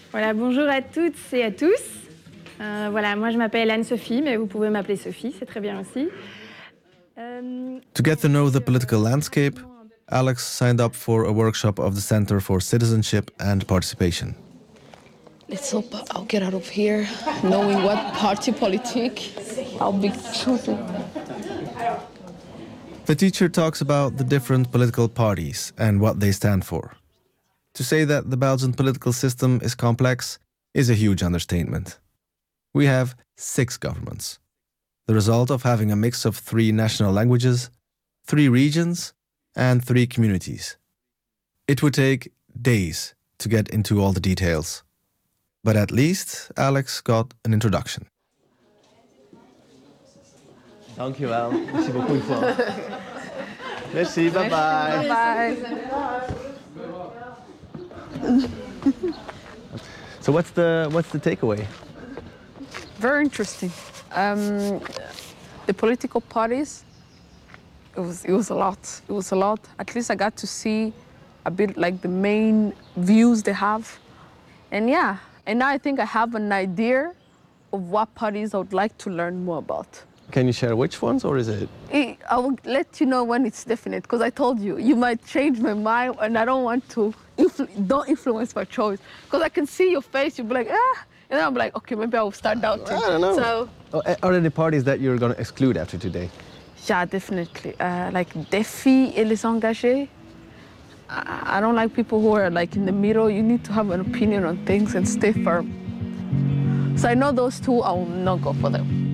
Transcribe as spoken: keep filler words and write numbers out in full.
Voilà, bonjour à toutes et à tous. Euh, voilà, moi je m'appelle Anne-Sophie, mais vous pouvez m'appeler Sophie, c'est très bien aussi. Euh, To get to know the political landscape, Alex signed up for a workshop of the Center for Citizenship and Participation. Let's hope I'll get out of here knowing what party politic I'll be choosing. The teacher talks about the different political parties and what they stand for. To say that the Belgian political system is complex is a huge understatement. We have six governments, the result of having a mix of three national languages, three regions, and three communities. It would take days to get into all the details. But at least Alex got an introduction. Dankjewel. Merci beaucoup une fois. Merci, bye bye. Bye. So what's the what's the takeaway? Very interesting. Um, the political parties, it was, it was a lot. It was a lot. At least I got to see a bit like the main views they have. And yeah, and now I think I have an idea of what parties I would like to learn more about. Can you share which ones, or is it? I will let you know when it's definite, because I told you, you might change my mind, and I don't want to, influ don't influence my choice. Because I can see your face, you'll be like, ah, and then I'm like, okay, maybe I will start doubting. I don't know. So, oh, are there any parties that you're going to exclude after today? yeah, definitely. Uh, like Défi et les engagés. I, I don't like people who are like in the middle. You need to have an opinion on things and stay firm. So I know those two, I will not go for them.